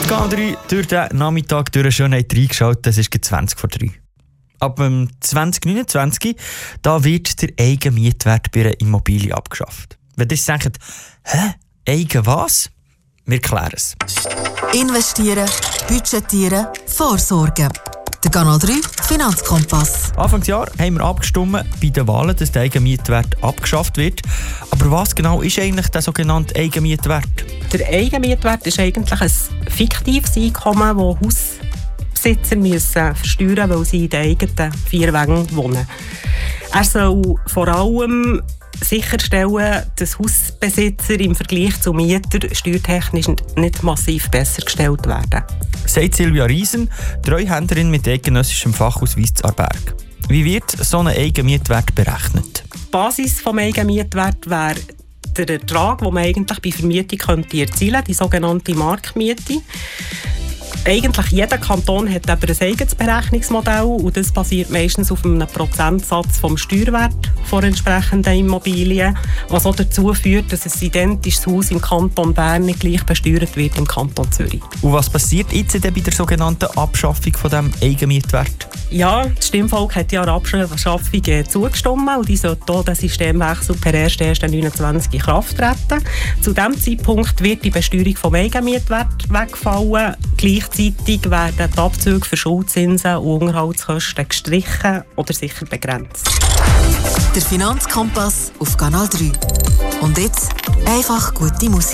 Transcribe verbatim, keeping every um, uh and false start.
mit Kanal drei durch den Nachmittag durch eine Schönheit reingeschaut. Das ist zwanzig vor drei. Ab dem zwanzig neunundzwanzig da wird der Eigenmietwert bei einer Immobilie abgeschafft. Wenn ihr sagt, hä, Eigen was? Wir klären es. Investieren, budgetieren, vorsorgen. Der Kanal drei Finanzkompass. Anfangsjahr haben wir abgestimmt bei den Wahlen, dass der Eigenmietwert abgeschafft wird. Aber was genau ist eigentlich der sogenannte Eigenmietwert? Der Eigenmietwert ist eigentlich ein fiktives Einkommen, das Hausbesitzer müssen versteuern, weil sie in den eigenen vier Wänden wohnen. Er soll vor allem sicherstellen, dass Hausbesitzer im Vergleich zu Mietern steuertechnisch nicht massiv besser gestellt werden. Sagt Silvia Riesen, Treuhänderin mit eidgenössischem Fachausweis zu Aarberg. Wie wird so ein Eigenmietwert berechnet? Die Basis des Eigenmietwerts wäre der Ertrag, den man eigentlich bei Vermietung könnte erzielen könnte, die sogenannte Marktmiete. Eigentlich jeder Kanton hat aber ein eigenes Berechnungsmodell und das basiert meistens auf einem Prozentsatz vom Steuerwert von entsprechenden Immobilien, was auch dazu führt, dass ein identisches Haus im Kanton Bern nicht gleich besteuert wird im Kanton Zürich. Und was passiert jetzt bei der sogenannten Abschaffung von dem Eigenmietwert? Ja, das Stimmvolk hat ja der Abschaffung zugestimmt und die sollte auch den Systemwechsel per erster erster neunundzwanzig in Kraft treten. Zu diesem Zeitpunkt wird die Besteuerung vom Eigenmietwert wegfallen. Gleichzeitig werden die Abzüge für Schuldzinsen und Unterhaltskosten gestrichen oder sicher begrenzt. Der Finanzkompass auf Kanal drei. Und jetzt einfach gute Musik.